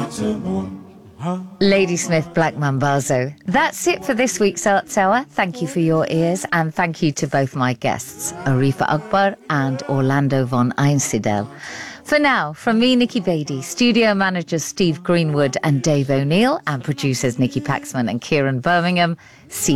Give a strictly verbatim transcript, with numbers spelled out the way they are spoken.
Ladysmith Black Mambazo. That's it for this week's Arts Hour. Thank you for your ears, and thank you to both my guests, Arifa Akbar and Orlando von Einsiedel. For now, from me, Nikki Beattie, studio managers Steve Greenwood and Dave O'Neill, and producers Nikki Paxman and Kieran Birmingham, see